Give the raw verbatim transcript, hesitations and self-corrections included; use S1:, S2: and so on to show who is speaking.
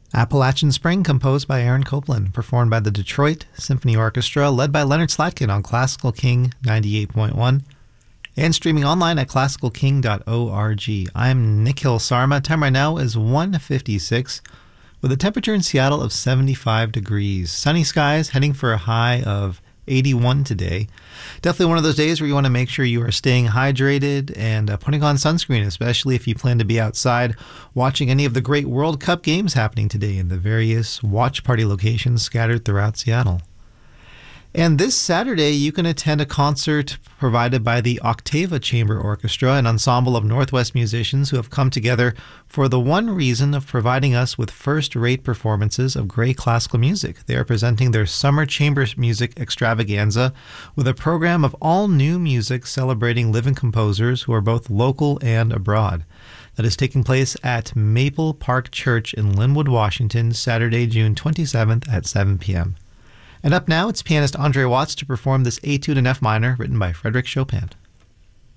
S1: Appalachian Spring, composed by Aaron Copland, performed by the Detroit Symphony Orchestra, led by Leonard Slatkin on Classical King ninety-eight point one, and streaming online at classical king dot org. I'm Nikhil Sarma. Time right now is one fifty-six, with a temperature in Seattle of seventy-five degrees. Sunny skies, heading for a high of eighty-one today. Definitely one of those days where you want to make sure you are staying hydrated and uh, putting on sunscreen, especially if you plan to be outside watching any of the great World Cup games happening today in the various watch party locations scattered throughout Seattle. And this Saturday, you can attend a concert provided by the Octava Chamber Orchestra, an ensemble of Northwest musicians who have come together for the one reason of providing us with first-rate performances of great classical music. They are presenting their Summer Chamber Music Extravaganza with a program of all new music celebrating living composers who are both local and abroad. That is taking place at Maple Park Church in Linwood, Washington, Saturday, June twenty-seventh at seven p.m. And up now, it's pianist Andre Watts to perform this Etude in F minor written by Frédéric Chopin.